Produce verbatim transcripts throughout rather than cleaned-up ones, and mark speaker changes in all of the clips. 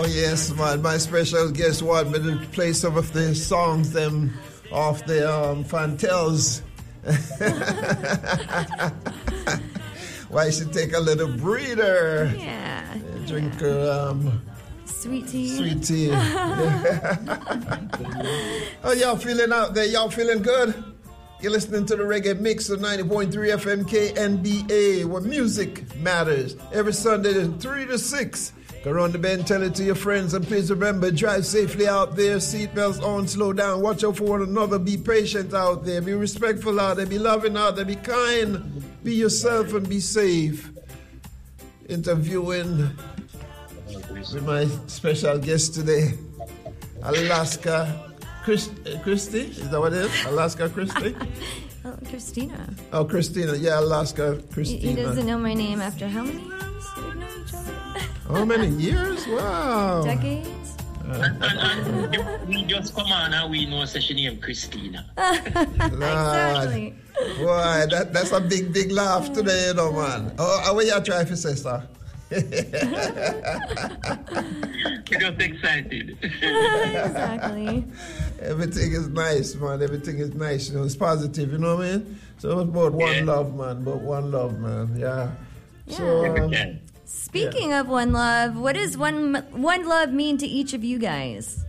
Speaker 1: yes, man. My special guest want me to play some of the songs them off the um, Fantels. Why should take a little breather?
Speaker 2: Yeah.
Speaker 1: Drink
Speaker 2: yeah.
Speaker 1: her um,
Speaker 2: sweet tea.
Speaker 1: Sweet tea. Oh, y'all feeling out there? Y'all feeling good? You're listening to the Reggae Mix of ninety point three F M K N B A, where music matters. Every Sunday, three to six. Go around the bend, tell it to your friends, and please remember, drive safely out there, seatbelts on, slow down, watch out for one another, be patient out there, be respectful out there, be loving out there, be kind, be yourself, and be safe. Interviewing with my special guest today, Alaska Christ- Christy, is that what it is? Alaska Christy?
Speaker 2: Oh, Christina.
Speaker 1: Oh, Christina, yeah, Alaska Christina.
Speaker 2: He, he doesn't know my name after how many years we've known each other?
Speaker 1: How many years? Wow.
Speaker 2: Decades?
Speaker 3: Uh, and, and we just come on and we know such a name, Christina.
Speaker 2: Exactly.
Speaker 1: Boy, that, that's a big, big laugh today, you know, man. Oh, how are you trying to say, sir?
Speaker 3: We're just excited.
Speaker 2: Exactly.
Speaker 1: Everything is nice, man. Everything is nice. You know, it's positive, you know what I mean? So it's about one yeah. love, man. About one love, man. Yeah.
Speaker 2: yeah.
Speaker 1: So, um,
Speaker 3: yeah.
Speaker 2: Speaking yeah. of one love, what does one one love mean to each of you guys?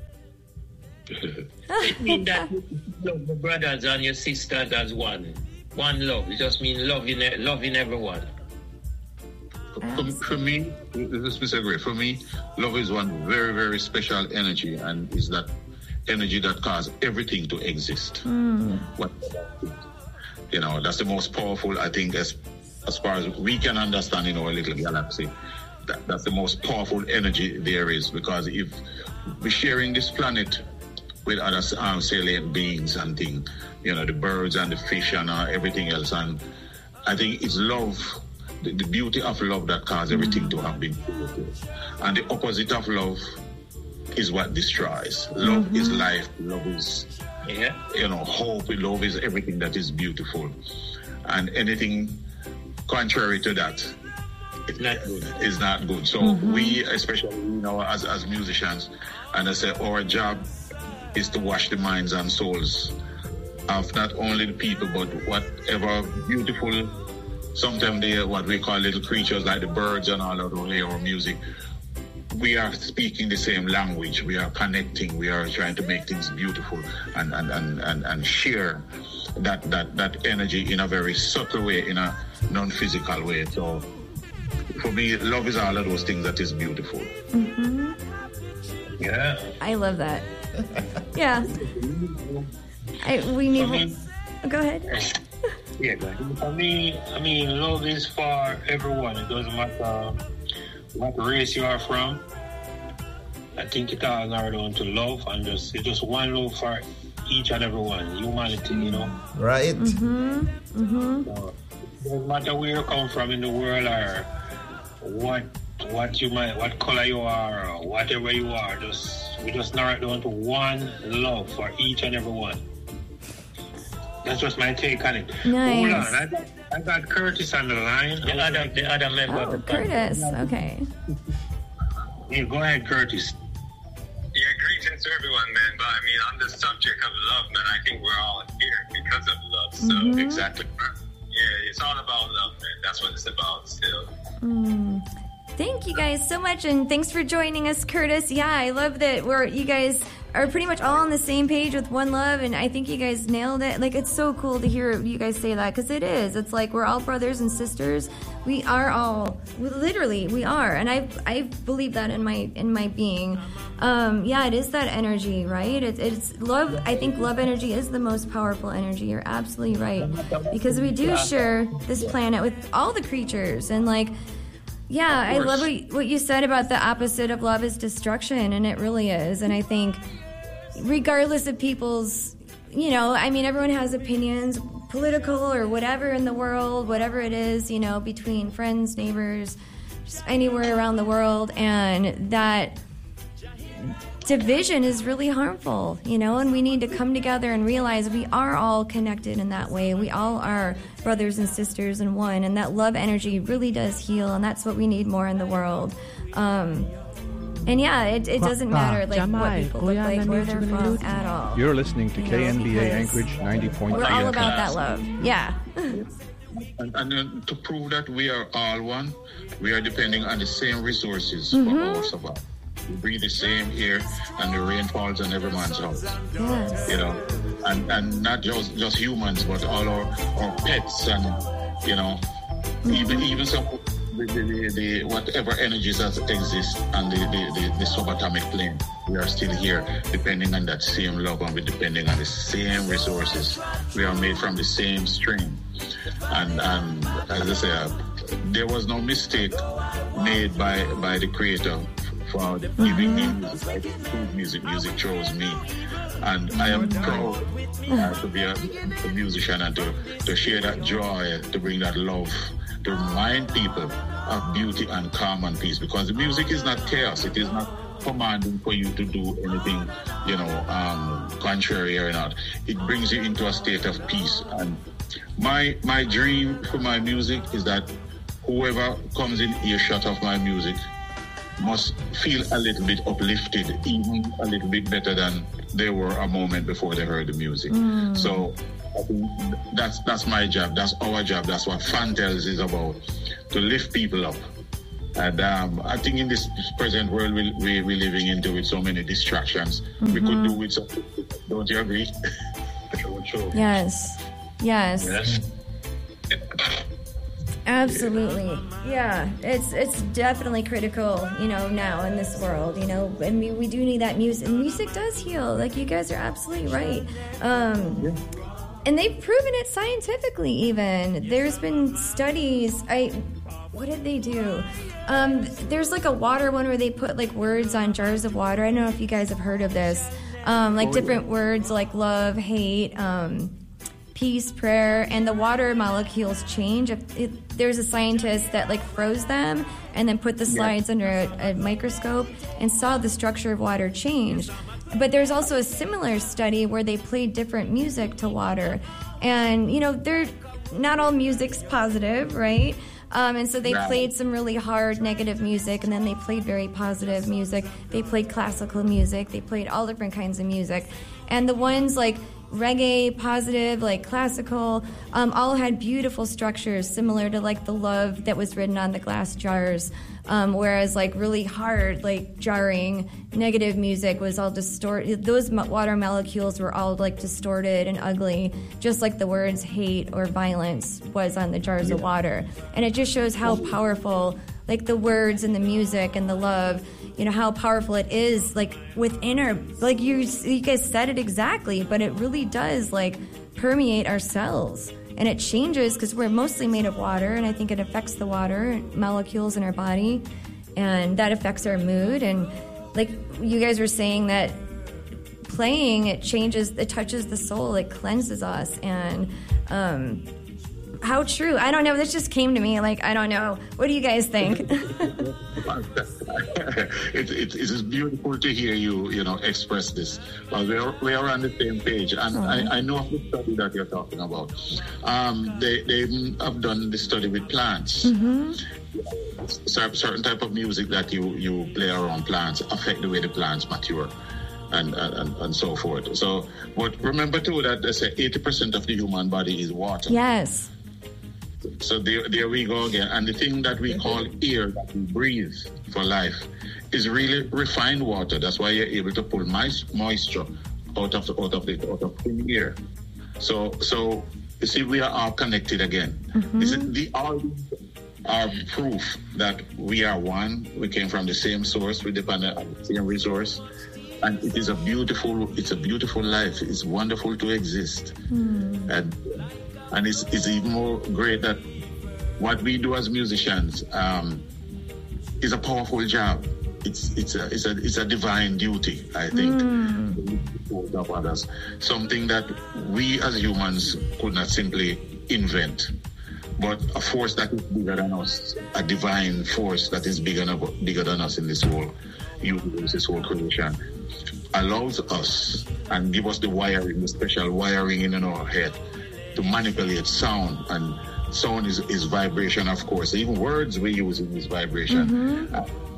Speaker 3: It means that you love your brothers and your sisters as one. One love. It just means loving, loving everyone.
Speaker 4: For, for me, this is Mister Gray. For me, love is one very, very special energy, and is that energy that causes everything to exist.
Speaker 2: Mm.
Speaker 4: What, you know, that's the most powerful, I think, as as far as we can understand in our little galaxy. That, that's the most powerful energy there is, because if we're sharing this planet with other um, salient beings and things, you know, the birds and the fish and uh, everything else, and I think it's love. The, the beauty of love that causes everything to have been created. And the opposite of love is what destroys. Love mm-hmm. is life. Love is, yeah, you know, hope. Love is everything that is beautiful. And anything contrary to that, it's not good. Is not good. So mm-hmm. we, especially, you know, as, as musicians, and I say our job is to wash the minds and souls of not only the people, but whatever beautiful. Sometimes they are what we call little creatures like the birds and all of those our music. We are speaking the same language. We are connecting. We are trying to make things beautiful and and, and, and, and share that, that, that energy in a very subtle way, in a non-physical way. So for me, love is all of those things that is beautiful.
Speaker 2: Mm-hmm.
Speaker 3: Yeah.
Speaker 2: I love that. Yeah. I, we need...
Speaker 3: Me,
Speaker 2: oh, go ahead.
Speaker 3: Yeah, for me, I mean, love is for everyone. It doesn't matter what race you are from. I think it all narrowed down to love, and just it's just one love for each and every one. Humanity, you know.
Speaker 1: Right.
Speaker 2: Mm-hmm. Mm-hmm.
Speaker 3: So, it doesn't matter where you come from in the world, or what what you might, what color you are, or whatever you are. Just we just narrow it down to one love for each and every one. That's just my take on it.
Speaker 2: Nice.
Speaker 3: Hold on, I got, I got Curtis on the line. The other, the other member.
Speaker 2: Oh, Curtis. Okay.
Speaker 3: Yeah, go ahead, Curtis.
Speaker 5: Yeah, greetings to everyone, man. But I mean, on the subject of love, man, I think we're all here because of love. So
Speaker 2: mm-hmm.
Speaker 5: exactly. Yeah, it's all about love, man. That's what it's about still.
Speaker 2: Mm. Thank you guys so much, and thanks for joining us, Curtis. Yeah, I love that we're you guys are pretty much all on the same page with one love, and I think you guys nailed it. Like, it's so cool to hear you guys say that, because it is. It's like we're all brothers and sisters. We are all, literally, we are, and I I believe that in my in my being. Um, yeah, it is that energy, right? It, it's love. I think love energy is the most powerful energy. You're absolutely right, because we do share this planet with all the creatures, and like. Yeah, I love what you, what you said about the opposite of love is destruction, and it really is. And I think regardless of people's, you know, I mean, everyone has opinions, political or whatever in the world, whatever it is, you know, between friends, neighbors, just anywhere around the world, and that division is really harmful, you know, and we need to come together and realize we are all connected in that way. We all are brothers and sisters in one, and that love energy really does heal, and that's what we need more in the world. Um, And yeah, it, it doesn't matter like what people look like, where they're from at all.
Speaker 6: You're listening to
Speaker 2: You know,
Speaker 6: K N B A
Speaker 2: because
Speaker 6: Anchorage ninety point three.
Speaker 2: We're all about that love. Yeah.
Speaker 4: And, and uh, to prove that we are all one, we are depending on the same resources
Speaker 2: Mhm.
Speaker 4: for our survival. We breathe the same air, and the rain falls on every man's house.
Speaker 2: Yes.
Speaker 4: You know, and and not just just humans, but all our, our pets, and you know,
Speaker 2: Mm-hmm.
Speaker 4: even even some the, the, the, the whatever energies that exist on the, the, the, the subatomic plane, we are still here, depending on that same love, and we're depending on the same resources. We are made from the same stream, and and as I say, uh, there was no mistake made by by the Creator for giving me music. I didn't choose music. Music chose me. And I am proud uh, to be a, a musician and to, to share that joy, to bring that love, to remind people of beauty and calm and peace. Because the music is not chaos. It is not commanding for you to do anything, you know, um, contrary or not. It brings you into a state of peace. And my my dream for my music is that whoever comes in earshot of my music must feel a little bit uplifted, even a little bit better than they were a moment before they heard the music.
Speaker 2: Mm.
Speaker 4: So I think that's that's my job. That's our job. That's what Fantels is about, to lift people up. And um, I think in this present world we, we, we're living into with so many distractions, mm-hmm. we could do with something. Don't you agree? Sure.
Speaker 2: Yes. Yes.
Speaker 4: Yes.
Speaker 2: Absolutely. Yeah. It's it's definitely critical, you know, now in this world, you know. I mean, we do need that music. Music does heal. Like, you guys are absolutely right. Um,
Speaker 4: yeah.
Speaker 2: And they've proven it scientifically even. There's been studies. I what did they do? Um, there's like a water one where they put like words on jars of water. I don't know if you guys have heard of this. Um, like
Speaker 4: oh,
Speaker 2: different
Speaker 4: yeah.
Speaker 2: words like love, hate, um, peace, prayer, and the water molecules change. If it, there's a scientist that like froze them and then put the slides yeah. under a, a microscope and saw the structure of water change. But there's also a similar study where they played different music to water, and you know, they're not all music's positive, right? Um, and so they
Speaker 4: right.
Speaker 2: played some really hard negative music, and then they played very positive music. They played classical music. They played all different kinds of music, and the ones like reggae, positive, like classical, um, all had beautiful structures similar to like the love that was written on the glass jars, um, whereas like really hard, like jarring, negative music was all distorted. Those water molecules were all like distorted and ugly, just like the words hate or violence was on the jars yeah. of water. And it just shows how powerful like the words and the music and the love, you know, how powerful it is, like, within our, like, you, you guys said it exactly, but it really does, like, permeate our cells. And it changes, because we're mostly made of water, and I think it affects the water molecules in our body, and that affects our mood. And, like, you guys were saying that playing, it changes, it touches the soul, it cleanses us, and, um... how true. I don't know. This just came to me. Like, I don't know. What do you guys think?
Speaker 4: it, it, it is beautiful to hear you, you know, express this. Uh, we, are, we are on the same page. And I, I know of the study that you're talking about. Um, they, they have done the study with plants.
Speaker 2: Mm-hmm.
Speaker 4: Certain type of music that you, you play around plants affect the way the plants mature. And, and and so forth. So, but remember too that they say eighty percent of the human body is water.
Speaker 2: Yes.
Speaker 4: So there, there we go again. And the thing that we call air that we breathe for life is really refined water. That's why you're able to pull moisture out of the out of the out of thin air. So so you see, we are all connected again. Mm-hmm. This is the all are proof that we are one. We came from the same source. We depend on the same resource. And it is a beautiful, it's a beautiful life. It's wonderful to exist. Mm. And and it's, it's even more great that what we do as musicians um, is a powerful job. It's it's a it's a it's a divine duty, I think, mm. of others. Something that we as humans could not simply invent, but a force that is bigger than us, a divine force that is bigger than, bigger than us in this whole universe, this whole creation, allows us and give us the wiring, the special wiring in our head to manipulate sound. And sound is, is vibration, of course. Even words we use in this vibration. Mm-hmm. Uh,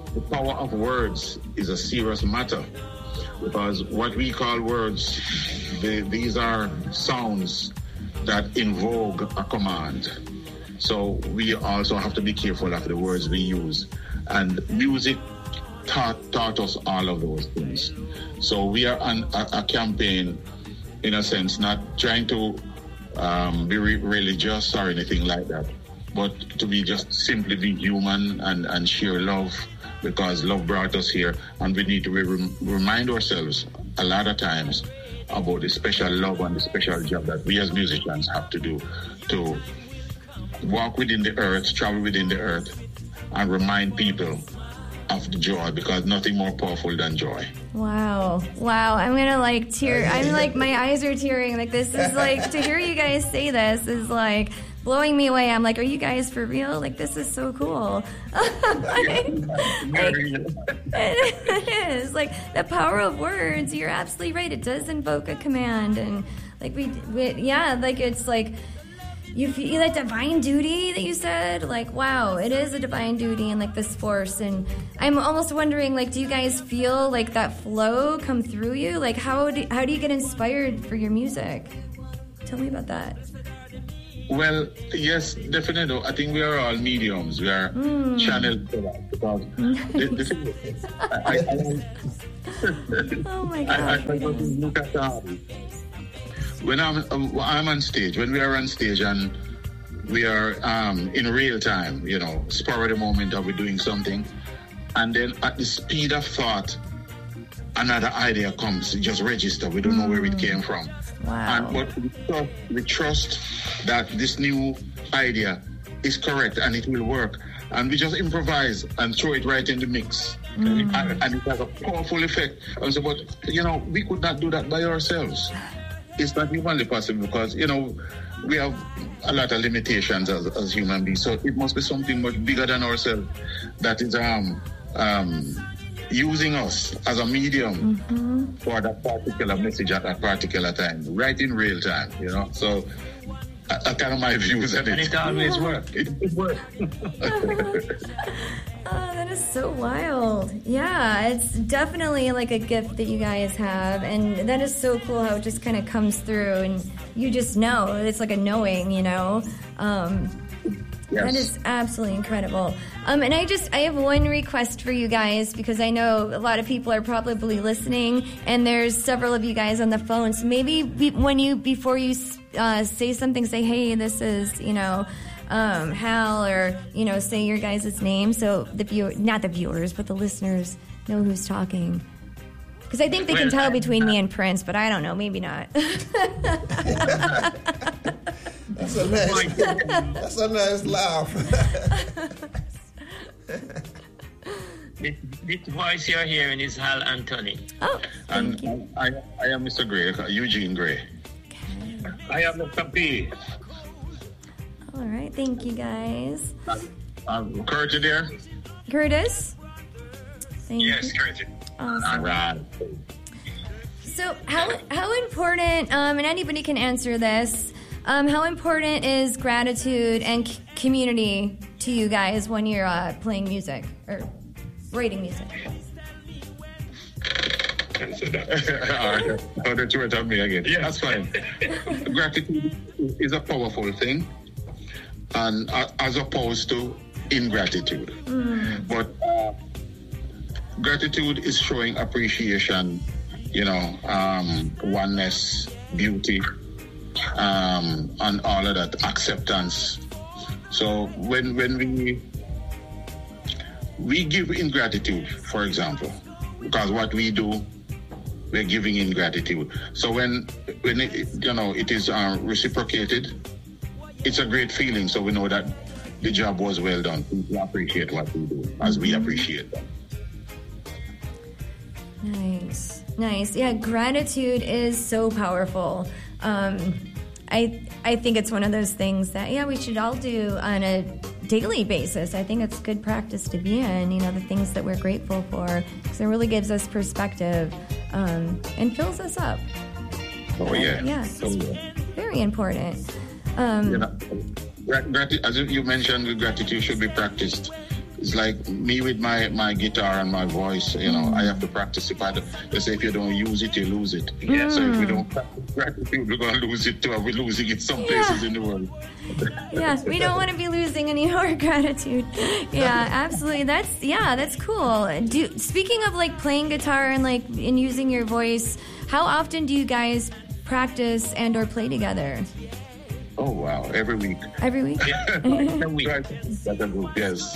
Speaker 4: the power of words is a serious matter, because what we call words, they, these are sounds that invoke a command. So we also have to be careful of the words we use. And music taught, taught us all of those things. So we are on a, a campaign, in a sense, not trying to um, be re- religious or anything like that, but to be just simply be human and, and share love, because love brought us here, and we need to re- remind ourselves a lot of times about the special love and the special job that we as musicians have to do to walk within the earth, travel within the earth, and remind people of the joy, because nothing more powerful than joy.
Speaker 2: Wow. Wow. I'm going to like tear. I'm like, my eyes are tearing. Like, this is like, to hear you guys say this is like blowing me away. I'm like, are you guys for real? Like, this is so cool. like, like, it is. Like, the power of words, you're absolutely right. It does invoke a command. And like, we, we yeah, like, it's like, you feel that divine duty that you said, like, wow, it is a divine duty and like this force. And I'm almost wondering, like, do you guys feel like that flow come through you? Like, how do, how do you get inspired for your music? Tell me about that.
Speaker 4: Well, yes, definitely. I think we are all mediums. We are mm. channeled for that, because the, the thing is, I, I, I,
Speaker 2: oh my God.
Speaker 4: I, I, I look at um, when I'm um, I'm on stage, when we are on stage and we are um, in real time, you know, spur of the moment that we're doing something, and then at the speed of thought, another idea comes, it just register. We don't mm. know where it came from.
Speaker 2: Wow.
Speaker 4: And but we trust, we trust that this new idea is correct and it will work. And we just improvise and throw it right in the mix. Mm. And, and it has a powerful effect. And so, but, you know, we could not do that by ourselves. It's not humanly possible, because, you know, we have a lot of limitations as, as human beings. So it must be something much bigger than ourselves that is um, um, using us as a medium mm-hmm. for that particular message at that particular time, right in real time, you know. So that's kind of my views on it.
Speaker 3: And it always works.
Speaker 4: It, it works.
Speaker 2: Oh, that is so wild. Yeah, it's definitely like a gift that you guys have, and that is so cool how it just kind of comes through, and you just know. It's like a knowing, you know. Um, yes. That is absolutely incredible. Um, and I just, I have one request for you guys, because I know a lot of people are probably listening, and there's several of you guys on the phone. So maybe be, when you, before you uh, say something, say, hey, this is, you know, Um, Hal, or, you know, say your guys' name, so the view, not the viewers, but the listeners know who's talking. Because I think they can tell between me and Prince, but I don't know, maybe not.
Speaker 1: That's a nice, that's a nice laugh.
Speaker 3: this, this voice you're hearing is Hal Anthony.
Speaker 2: Oh,
Speaker 4: and
Speaker 2: thank you.
Speaker 4: I, I am Mister Gray, Eugene Gray.
Speaker 2: Okay.
Speaker 3: I am Mister P.
Speaker 2: All right, thank you guys.
Speaker 4: Um, Curtis there?
Speaker 2: Curtis? Thank
Speaker 5: Yes,
Speaker 2: you.
Speaker 5: Curtis.
Speaker 2: Awesome.
Speaker 4: All right.
Speaker 2: So how how important, um, and anybody can answer this, um, how important is gratitude and c- community to you guys when you're uh, playing music or writing music?
Speaker 4: All right. Oh, the truth of me again. Yeah, that's fine. Gratitude is a powerful thing, and uh, as opposed to ingratitude. Mm. But uh, gratitude is showing appreciation, you know, um, oneness, beauty, um, and all of that, acceptance. So when when we we give ingratitude, for example, because what we do, we're giving ingratitude. So when when it, you know it is uh, reciprocated, it's a great feeling. So we know that the job was well done. People appreciate what we do as we appreciate them.
Speaker 2: Nice, nice. Yeah, gratitude is so powerful. Um, I I think it's one of those things that, yeah, we should all do on a daily basis. I think it's good practice to be in, you know, the things that we're grateful for, because it really gives us perspective um, and fills us up.
Speaker 4: Oh, yeah.
Speaker 2: Yeah,
Speaker 4: oh, yeah.
Speaker 2: Very important. Um,
Speaker 4: you know, grat- as you mentioned, gratitude should be practiced it's like me with my, my guitar and my voice, you know, I have to practice. If I do, they say if you don't use it, you lose it. Yeah. So if we don't practice, practice we're going to lose it too. We're losing it some places yeah. in the world.
Speaker 2: Yes, we don't want to be losing any more gratitude. Yeah, absolutely. That's, yeah, that's cool. Do, speaking of like playing guitar and like and using your voice, how often do you guys practice and or play together?
Speaker 4: Oh, wow. Every week.
Speaker 2: Every week?
Speaker 4: Every week. Yes.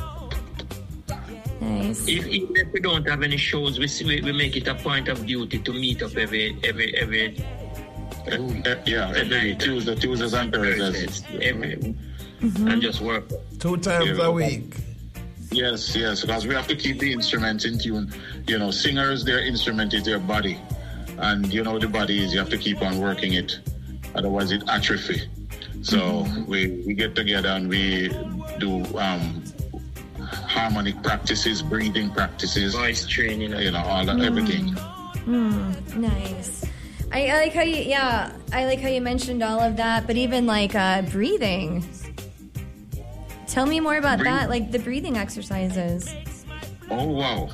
Speaker 2: Nice.
Speaker 3: If, even if we don't have any shows, we, we we make it a point of duty to meet up every every every.
Speaker 4: Uh, uh, yeah, every Tuesday, Tuesdays and Thursdays.
Speaker 3: Every mm-hmm. and just work.
Speaker 1: Two times yeah. a week.
Speaker 4: Yes, yes, because we have to keep the instruments in tune. You know, singers, their instrument is their body, and you know the body is you have to keep on working it, otherwise it atrophy. So mm-hmm. we we get together and we do. Um, harmonic practices, breathing practices,
Speaker 3: voice training,
Speaker 4: you know, all that, mm. everything.
Speaker 2: Mm, nice. I, I like how you, yeah, I like how you mentioned all of that, but even like uh, breathing. Tell me more about breathing. that, like the breathing exercises.
Speaker 4: Oh, wow.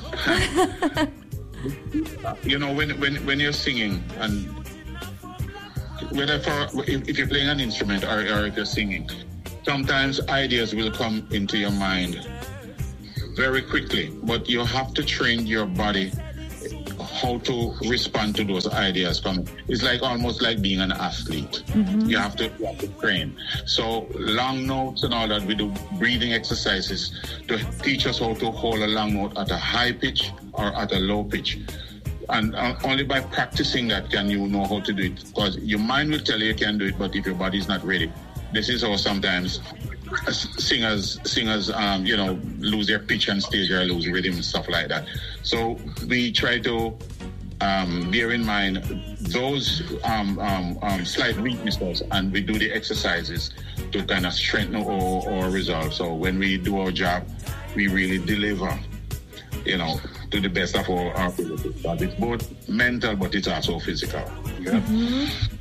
Speaker 4: You know, when, when, when you're singing, and whether for, if, if you're playing an instrument or, or if you're singing, sometimes ideas will come into your mind very quickly, but you have to train your body how to respond to those ideas coming. It's like almost like being an athlete. Mm-hmm. You have to, you have to train. So long notes and all that, we do breathing exercises to teach us how to hold a long note at a high pitch or at a low pitch. And uh, only by practicing that can you know how to do it, because your mind will tell you you can do it, but if your body is not ready. This is how sometimes singers, singers, um, you know, lose their pitch on stage or lose rhythm and stuff like that. So we try to um, bear in mind those um, um, um, slight weaknesses, and we do the exercises to kind of strengthen our, our resolve. So when we do our job, we really deliver, you know, to the best of our, our ability. But it's both mental, but it's also physical. Yeah.
Speaker 2: Mm-hmm.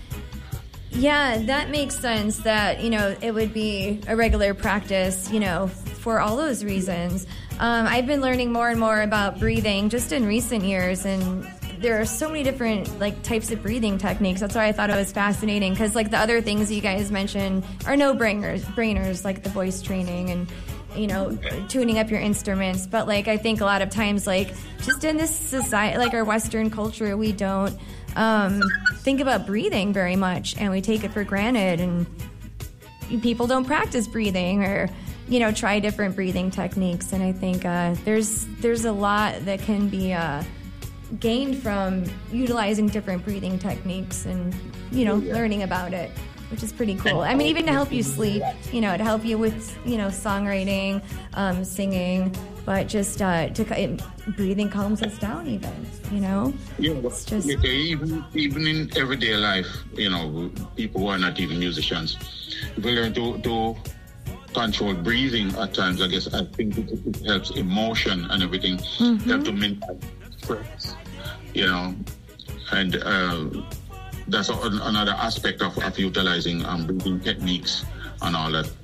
Speaker 2: Yeah, that makes sense that, you know, it would be a regular practice, you know, for all those reasons. Um, I've been learning more and more about breathing just in recent years, and there are so many different, like, types of breathing techniques. That's why I thought it was fascinating, because, like, the other things you guys mentioned are no-brainers, brainers, like the voice training and, you know, tuning up your instruments. But, like, I think a lot of times, like, just in this society, like our Western culture, we don't um, think about breathing very much, and we take it for granted, and people don't practice breathing or, you know, try different breathing techniques. And I think uh, there's there's a lot that can be uh, gained from utilizing different breathing techniques and, you know, yeah. learning about it, which is pretty cool. I mean, even to help you sleep, you know, to help you with, you know, songwriting, um, singing, but just uh, to it, breathing calms us down even, you know?
Speaker 4: Yeah,
Speaker 2: it's just...
Speaker 4: even, even in everyday life, you know, people who are not even musicians, we learn to, to control breathing at times. I guess I think it, it helps emotion and everything, mm-hmm. help to minimize stress, you know, and uh, that's a, another aspect of, of utilizing um, breathing techniques and all that.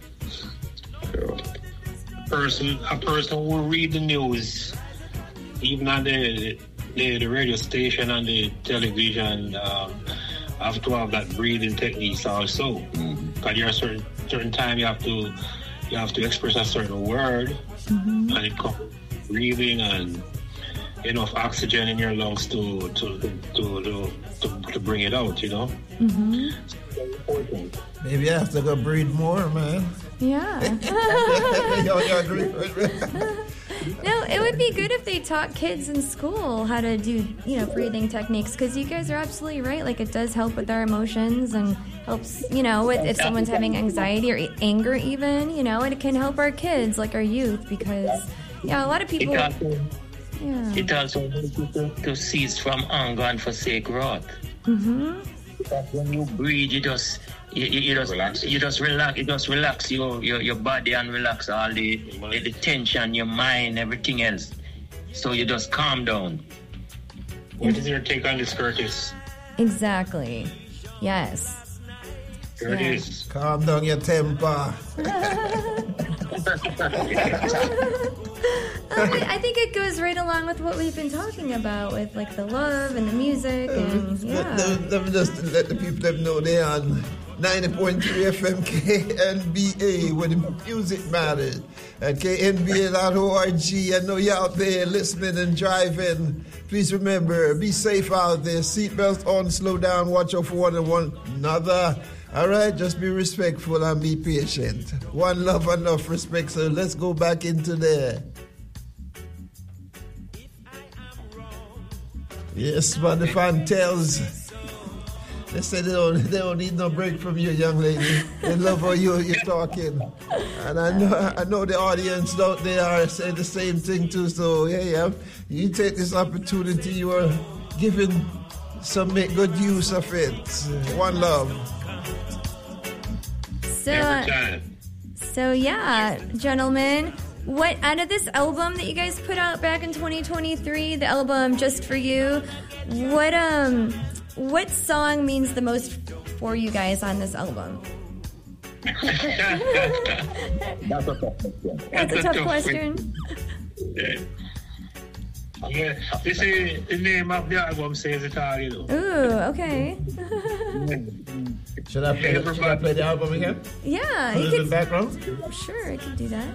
Speaker 4: So,
Speaker 3: person, a person who read the news, even on the the, the radio station and the television, um, have to have that breathing techniques also. Mm-hmm. Because there are certain certain time you have to you have to express a certain word, mm-hmm. and it comes breathing and enough oxygen in your lungs to to to to, to, to bring it out. You know.
Speaker 2: Mm-hmm.
Speaker 1: Maybe I have to go breathe more, man.
Speaker 2: Yeah.
Speaker 1: Y'all agree with me?
Speaker 2: No, it would be good if they taught kids in school how to do, you know, breathing techniques, because you guys are absolutely right. Like, it does help with our emotions and helps, you know, with if someone's having anxiety or anger even, you know, and it can help our kids, like our youth, because, yeah, a lot of people...
Speaker 3: It also,
Speaker 2: yeah.
Speaker 3: it also helps you to, to cease from anger and forsake wrath.
Speaker 2: Mm-hmm.
Speaker 3: Because when you breathe, you just... You, you, you just relax. You just relax. You just relax your, your, your body and relax all the, the the tension, your mind, everything else. So you just calm down. What is your take on this, Curtis?
Speaker 2: Exactly. Yes.
Speaker 3: Curtis,
Speaker 1: yeah. Calm down your temper.
Speaker 2: I, I think it goes right along with what we've been talking about with like the love and the music and yeah.
Speaker 1: Let, let me just let the people them know they're on ninety point three F M K N B A where the music matters. At K N B A dot org. I know you're out there listening and driving. Please remember, be safe out there. Seatbelts on, slow down, watch out for one and one another. All right, just be respectful and be patient. One love, enough respect. So let's go back into there. Yes, but the fan tells. They say they don't, they don't need no break from you, young lady. They love how you, you're talking. And I know I know the audience out there are saying the same thing too. So, yeah, yeah, you take this opportunity. You are giving some make good use of it. One love.
Speaker 2: So, uh, so yeah, gentlemen, what out of this album that you guys put out back in twenty twenty-three, the album Just For You, what um, what song means the most for you guys on this album?
Speaker 4: That's a tough question.
Speaker 2: That's a tough question.
Speaker 3: Yeah. Yeah, this is the name of the album says it all, you know.
Speaker 2: Ooh, okay.
Speaker 1: Should I play, the, should I play the album again?
Speaker 2: Yeah,
Speaker 1: Put
Speaker 2: you
Speaker 1: it
Speaker 2: could.
Speaker 1: in the background?
Speaker 2: Sure, I can do that.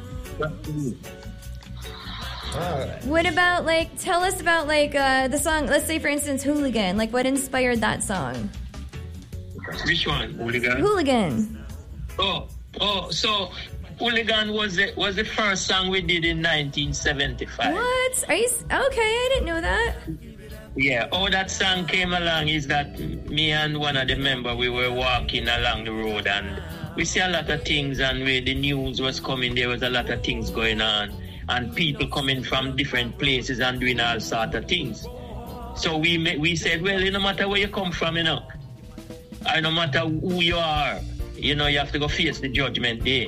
Speaker 1: All right.
Speaker 2: What about like? Tell us about like uh, the song. Let's say, for instance, "Hooligan." Like, what inspired that song?
Speaker 3: Which one? Hooligan?
Speaker 2: Hooligan.
Speaker 6: Oh, oh, so Hooligan was the, was the first song we did in nineteen seventy-five.
Speaker 2: What? Are you okay? I didn't know that.
Speaker 6: Yeah, how that song came along is that me and one of the members, we were walking along the road and we see a lot of things, and when the news was coming, there was a lot of things going on and people coming from different places and doing all sorts of things. So we we said, well, no matter where you come from, you know, and no matter who you are, you know, you have to go face the judgment day.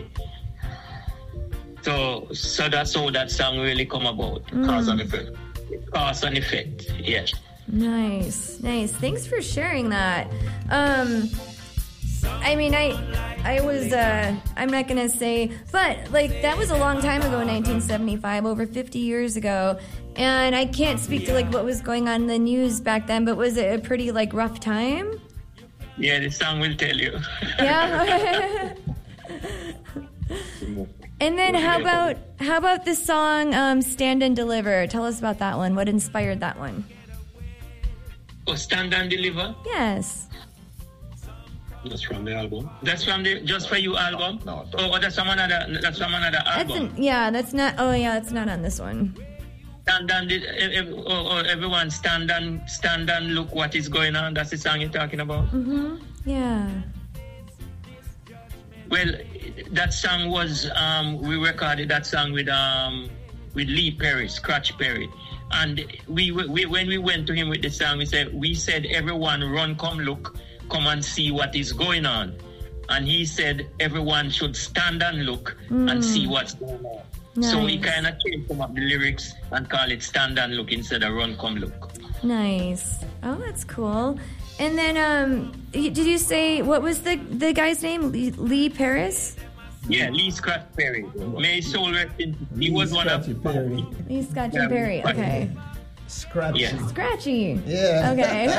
Speaker 6: So, so that's how that song really come about.
Speaker 2: Mm.
Speaker 4: Cause and effect.
Speaker 6: Cause and effect, yes.
Speaker 2: Nice, nice. Thanks for sharing that. Um, I mean, I, I was, uh, I'm not gonna say, but like that was a long time ago, nineteen seventy-five, over fifty years ago, and I can't speak to like what was going on in the news back then. But was it a pretty like rough time?
Speaker 6: Yeah, the song will tell you.
Speaker 2: Yeah. And then how about how about the song um, "Stand and Deliver"? Tell us about that one. What inspired that one?
Speaker 6: Oh, Stand and Deliver?
Speaker 2: Yes.
Speaker 3: That's from the album.
Speaker 6: That's from the Just For You album?
Speaker 4: No, no.
Speaker 6: Oh, that's from another. That's from another
Speaker 2: That's
Speaker 6: album.
Speaker 2: an, yeah, that's not. Oh, yeah, that's not on this one.
Speaker 6: Stand and oh, oh, everyone stand and stand and look what is going on. That's the song you're talking about.
Speaker 2: Mm-hmm. Yeah.
Speaker 6: Well, that song was um, we recorded that song with um, with Lee Perry, Scratch Perry, and we, we when we went to him with the song, we said we said everyone run, come look, come and see what is going on, and he said everyone should stand and look mm. and see what's going on. Nice. So we kind of changed some of the lyrics and call it stand and look instead of run, come look.
Speaker 2: Nice. Oh, that's cool. And then, um, did you say, what was the, the guy's name? Lee, Lee Paris?
Speaker 6: Yeah, Lee Scratch Perry. May his soul rest in. He was one of.
Speaker 1: Perry.
Speaker 2: Lee Scratchy
Speaker 6: Yeah,
Speaker 2: Perry. Okay.
Speaker 1: Scratchy.
Speaker 6: Yeah.
Speaker 2: Scratchy.
Speaker 1: Yeah.
Speaker 2: Okay.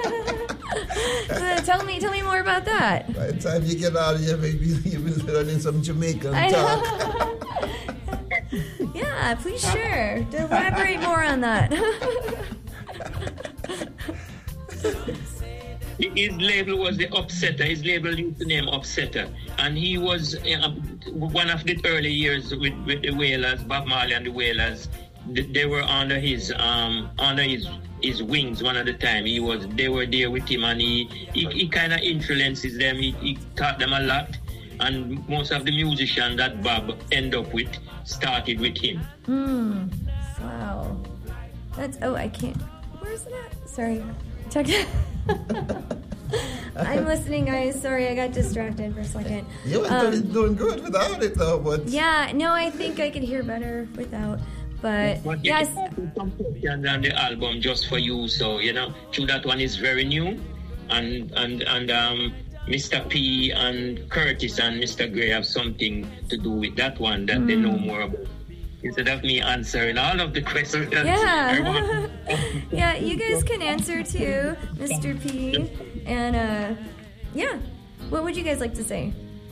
Speaker 2: uh, tell me, tell me more about that.
Speaker 1: By the time you get out of here, maybe you'll be learning some Jamaican
Speaker 2: I
Speaker 1: talk.
Speaker 2: Yeah, please share. Elaborate more on that.
Speaker 6: His label was the Upsetter. His label used the name Upsetter. And he was uh, one of the early years with, with the Wailers, Bob Marley and the Wailers. They were under his um, under his his wings one at the time. He was they were there with him, and he he, he kind of influences them. He, he taught them a lot, and most of the musicians that Bob end up with started with him.
Speaker 2: Hmm. Wow. That's oh I can't. Where's it at? Sorry. Check it. I'm listening, guys. Sorry, I got distracted for a second.
Speaker 1: You were
Speaker 2: Um,
Speaker 1: doing good without it, though. But
Speaker 2: Yeah, no, I think I could hear better without. But
Speaker 6: But
Speaker 2: yes,
Speaker 6: some sections on the album Just For You, so you know, true, that one is very new, and and and um, Mister P and Curtis and Mister Gray have something to do with that one that mm. they know more about. Instead of me answering all of the questions.
Speaker 2: Yeah. Yeah, you guys can answer too, Mister P. And uh, yeah, what would you guys like to say?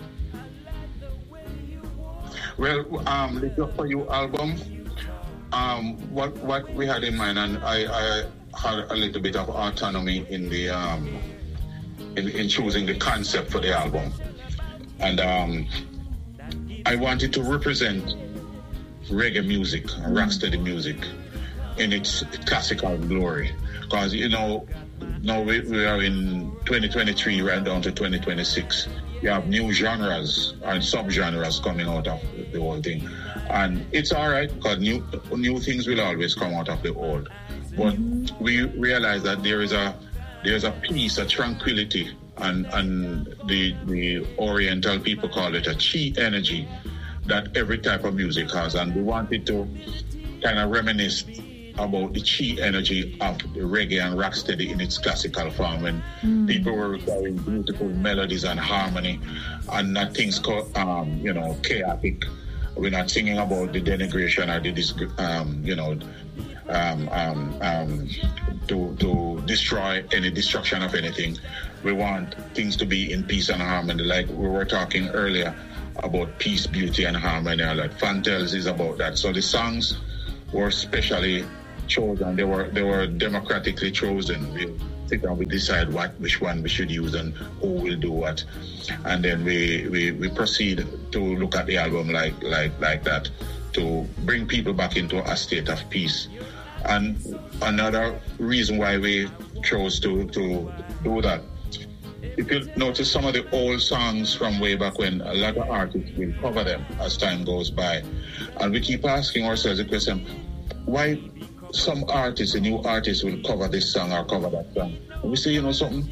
Speaker 4: Well, um, the Just For You album, um, what what we had in mind, and I, I had a little bit of autonomy in the um, in, in choosing the concept for the album, and um, I wanted to represent reggae music, rocksteady music, in its classical glory, because you know now we, we are in twenty twenty-three, right down to twenty twenty-six. You have new genres and sub-genres coming out of the whole thing. And it's all right, because new new things will always come out of the old. But mm-hmm. we realize that there is a there's a peace, a tranquility, and, and the, the Oriental people call it a chi energy that every type of music has. And we wanted to kind of reminisce about the chi energy of the reggae and rocksteady in its classical form, when mm. people were recording beautiful melodies and harmony, and not things called, um, you know, chaotic. We're not singing about the denigration or the, dis- um, you know, um, um, um, to to destroy any destruction of anything. We want things to be in peace and harmony, like we were talking earlier about peace, beauty, and harmony. Like Fantels is about that. So the songs were specially chosen. They were they were democratically chosen. We sit down, we decide what which one we should use and who will do what, and then we, we, we proceed to look at the album like like like that, to bring people back into a state of peace. And another reason why we chose to to do that, if you notice some of the old songs from way back when, a lot of artists will cover them as time goes by, and we keep asking ourselves the question, why some artists, the new artists, will cover this song or cover that song? And we say, you know something,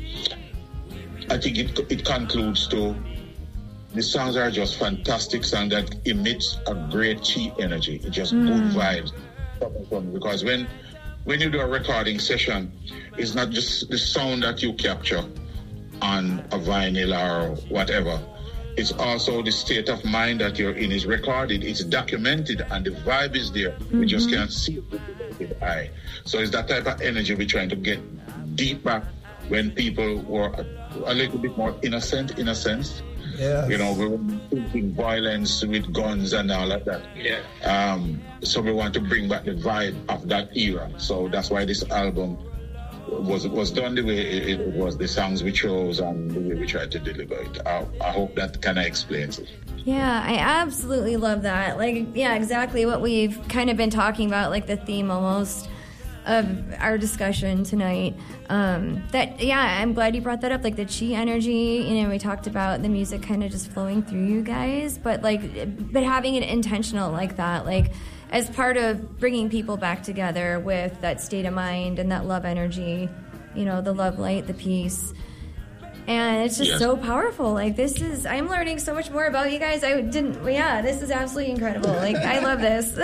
Speaker 4: I think it it concludes to the songs are just fantastic songs that emits a great chi energy. It's just mm. good vibes. Because when when you do a recording session, it's not just the sound that you capture on a vinyl or whatever. It's also the state of mind that you're in is recorded, it's documented, and the vibe is there. Mm-hmm. We just can't see it with the eye. So it's that type of energy we're trying to get deep back when people were a, a little bit more innocent, in a sense. Yeah. You know, we were thinking violence with guns and all like that.
Speaker 6: Yeah.
Speaker 4: Um, so we want to bring back the vibe of that era. So that's why this album was was done the way it, it was, the songs we chose and the way we tried to deliver it. I, I hope that kind of explains it.
Speaker 2: Yeah, I absolutely love that. Like, yeah, exactly what we've kind of been talking about, like the theme almost of our discussion tonight. Um, that, yeah, I'm glad you brought that up, like the chi energy. You know, we talked about the music kind of just flowing through you guys, but like, but having it intentional like that, like, as part of bringing people back together with that state of mind and that love energy, you know, the love light, the peace. And it's just yes. so powerful. Like, this is, I'm learning so much more about you guys. I didn't, yeah, this is absolutely incredible. Like, I love this.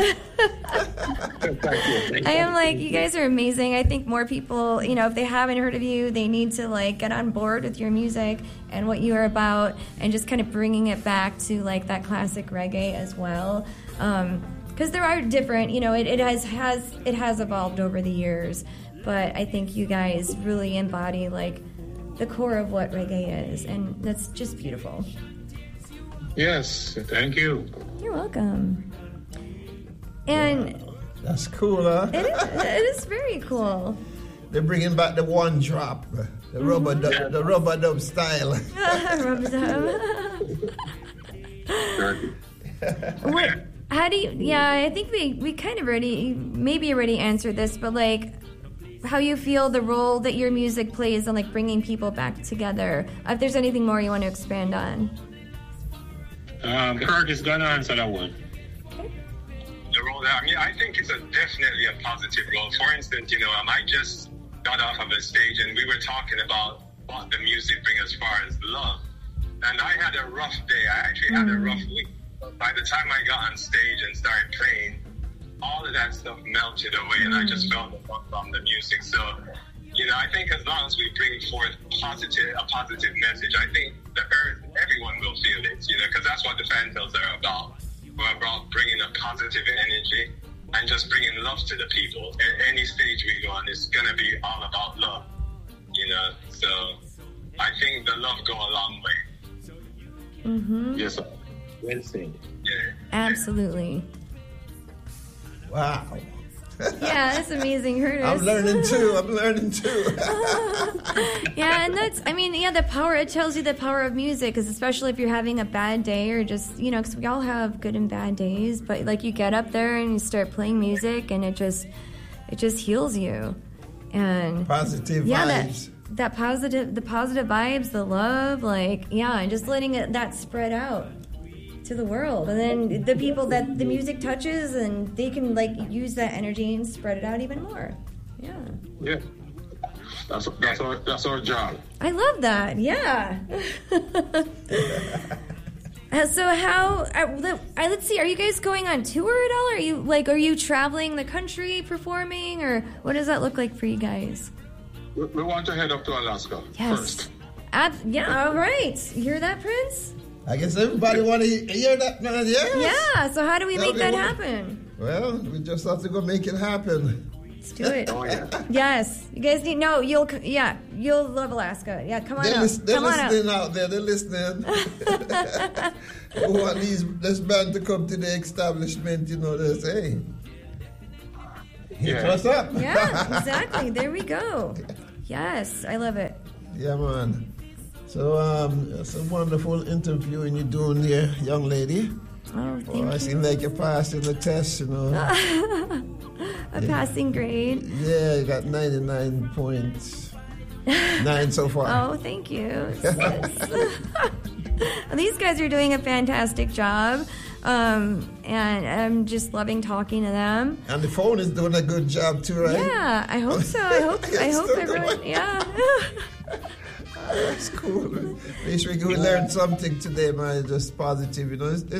Speaker 2: I am like, you guys are amazing. I think more people, you know, if they haven't heard of you, they need to, like, get on board with your music and what you are about, and just kind of bringing it back to, like, that classic reggae as well. Um, Because there are different, you know, it, it has, has it has evolved over the years, but I think you guys really embody like the core of what reggae is, and that's just beautiful.
Speaker 4: Yes, thank you.
Speaker 2: You're welcome. And
Speaker 1: wow. That's cool, huh?
Speaker 2: It is, it is very cool.
Speaker 1: They're bringing back the one drop, the rubber, mm-hmm. dub, the rubber dub style.
Speaker 2: Rubber dub. What? How do you, yeah, I think we, we kind of already, maybe already answered this, but like, how you feel the role that your music plays on like bringing people back together. If there's anything more you want to expand on.
Speaker 3: Um, Kirk is going to answer that one.
Speaker 2: Okay.
Speaker 5: The role that, I mean, I think it's a definitely a positive role. For instance, you know, um, I just got off of a stage and we were talking about what the music brings as far as love. And I had a rough day. I actually had mm. a rough week. By the time I got on stage and started playing, all of that stuff melted away, and I just felt the fun from the music. So, you know, I think as long as we bring forth positive, a positive message, I think the earth, everyone will feel it, you know, because that's what the Fantails are about. We're about bringing a positive energy and just bringing love to the people. At any stage we go on, it's going to be all about love, you know. So I think the love go a long way.
Speaker 2: Mm-hmm.
Speaker 4: Yes, sir.
Speaker 6: Well said.
Speaker 5: Yeah.
Speaker 2: Absolutely.
Speaker 1: Wow.
Speaker 2: Yeah, that's amazing, Curtis.
Speaker 1: I'm learning too. I'm learning too.
Speaker 2: Yeah, and that's, I mean, yeah, the power, it tells you the power of music, because especially if you're having a bad day or just, you know, because we all have good and bad days, but like you get up there and you start playing music and it just, it just heals you. And
Speaker 1: Positive
Speaker 2: yeah,
Speaker 1: vibes.
Speaker 2: that, that positive, the positive vibes, the love, like, yeah, and just letting it, that spread out to the world, and then the people that the music touches, and they can like use that energy and spread it out even more. Yeah,
Speaker 4: Yeah. That's that's our that's our job.
Speaker 2: I love that. Yeah. Uh, so how? Uh, let's see. Are you guys going on tour at all? Are you like? Are you traveling the country performing, or what does that look like for you guys?
Speaker 4: We, we want to head up to Alaska
Speaker 2: Yes.
Speaker 4: first.
Speaker 2: Ab- yeah. All right. You hear that, Prince?
Speaker 1: I guess everybody want to hear that. No, yes.
Speaker 2: Yeah. So how do we
Speaker 1: Yeah,
Speaker 2: make
Speaker 1: they
Speaker 2: that
Speaker 1: wanna-
Speaker 2: happen?
Speaker 1: Well, we just have to go make it happen.
Speaker 2: Let's do it.
Speaker 4: Oh yeah.
Speaker 2: Yes, you guys need. No, you'll. Yeah, you'll love Alaska. Yeah, come on
Speaker 1: They're,
Speaker 2: out.
Speaker 1: lis- they're
Speaker 2: Come on out.
Speaker 1: listening out there. They're listening. Who want these this band to come to the establishment? You know, they say, "Hey, hit
Speaker 4: Yeah.
Speaker 1: us up."
Speaker 2: Yeah, exactly. There we go. Yes, I love it.
Speaker 1: Yeah, man. So, um, it's a wonderful interview and you're doing there, young lady.
Speaker 2: Oh, thank
Speaker 1: Oh, I
Speaker 2: you.
Speaker 1: seem like you're passing the test, you know.
Speaker 2: A passing grade.
Speaker 1: Yeah, you got ninety-nine point nine so far.
Speaker 2: Oh, thank you. Yes. These guys are doing a fantastic job, um, and I'm just loving talking to them.
Speaker 1: And the phone is doing a good job too, right?
Speaker 2: Yeah, I hope so. I hope. I
Speaker 1: It's
Speaker 2: hope
Speaker 1: still
Speaker 2: everyone.
Speaker 1: going.
Speaker 2: Yeah.
Speaker 1: That's cool. At least we, we learned something today, man. Just positive, you know. It's, it's